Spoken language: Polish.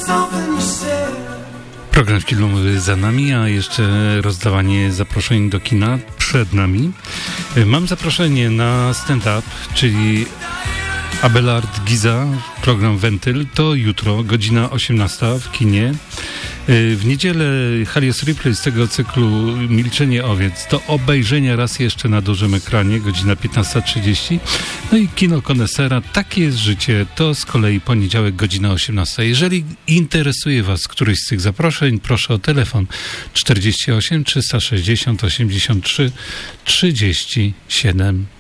Program filmowy za nami, a jeszcze rozdawanie zaproszeń do kina przed nami. Mam zaproszenie na stand-up, czyli Abelard Giza, program Wentyl. To jutro, godzina 18 w kinie. W niedzielę Helios Ripley z tego cyklu Milczenie owiec do obejrzenia raz jeszcze na dużym ekranie, godzina 15:30. No i Kino Konesera, takie jest życie, to z kolei poniedziałek, godzina 18. Jeżeli interesuje Was któryś z tych zaproszeń, proszę o telefon 48 360 83 37.